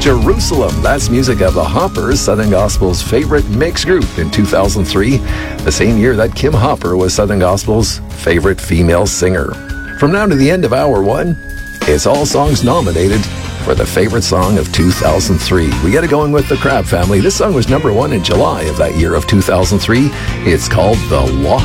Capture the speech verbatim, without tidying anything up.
Jerusalem. That's music of the Hoppers, Southern Gospel's favorite mixed group in two thousand three, the same year that Kim Hopper was Southern Gospel's favorite female singer. From now to the end of hour one, it's all songs nominated for the favorite song of two thousand three. We get it going with the Crabb Family. This song was number one in July of that year of two thousand three. It's called The Walk